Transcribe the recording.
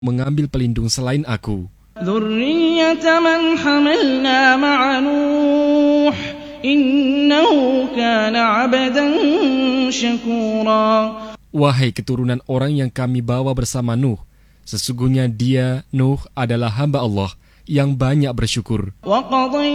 mengambil pelindung selain aku. ذُرِّيَّةَ مَنْ حَمَلْنَا مَعَ نُوحٍ إِنَّهُ كَانَ عَبْدًا شَكُورًا. Wahai keturunan orang yang kami bawa bersama Nuh, sesungguhnya dia, Nuh, adalah hamba Allah yang banyak bersyukur.